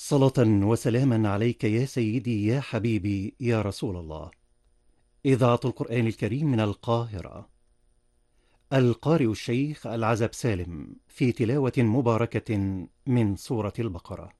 صلاة وسلاما عليك يا سيدي يا حبيبي يا رسول الله. إذاعة القرآن الكريم من القاهرة. القارئ الشيخ العزب سالم في تلاوة مباركة من سورة البقرة.